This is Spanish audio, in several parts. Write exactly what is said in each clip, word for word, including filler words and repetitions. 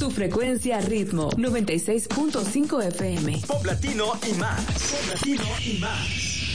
Tu frecuencia Ritmo noventa y seis punto cinco F M. Pop latino y más. Pop latino y más.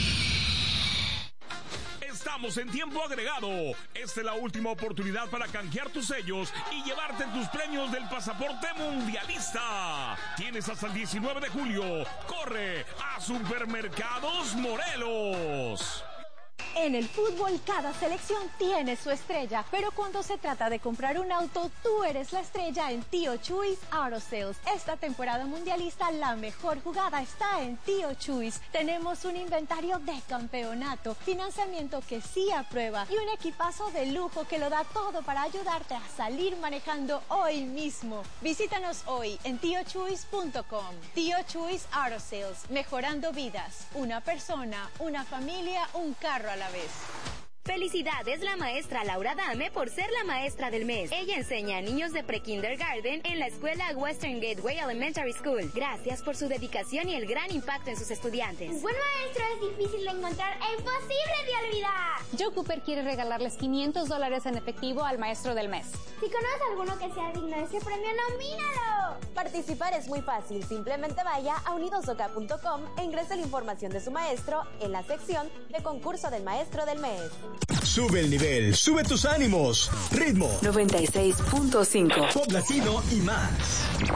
Estamos en tiempo agregado. Esta es la última oportunidad para canjear tus sellos y llevarte tus premios del pasaporte mundialista. Tienes hasta el diecinueve de julio. Corre a Supermercados Morelos. En el fútbol, cada selección tiene su estrella, pero cuando se trata de comprar un auto, tú eres la estrella en Tío Chuys Auto Sales. Esta temporada mundialista, la mejor jugada está en Tío Chuys. Tenemos un inventario de campeonato, financiamiento que sí aprueba y un equipazo de lujo que lo da todo para ayudarte a salir manejando hoy mismo. Visítanos hoy en tío chuys punto com. Tío Chuys Auto Sales, mejorando vidas. Una persona, una familia, un carro a la vez. Felicidades la maestra Laura Dame por ser la maestra del mes. Ella enseña a niños de pre-kindergarten en la escuela Western Gateway Elementary School. Gracias por su dedicación y el gran impacto en sus estudiantes. Un buen maestro es difícil de encontrar e imposible de olvidar. Joe Cooper quiere regalarles quinientos dólares en efectivo al maestro del mes. Si conoces a alguno que sea digno de ese premio, nomínalo. Participar es muy fácil. Simplemente vaya a unidos o k punto com e ingrese la información de su maestro en la sección de concurso del maestro del mes. Sube el nivel, sube tus ánimos. Ritmo noventa y seis punto cinco. Pop latino y más.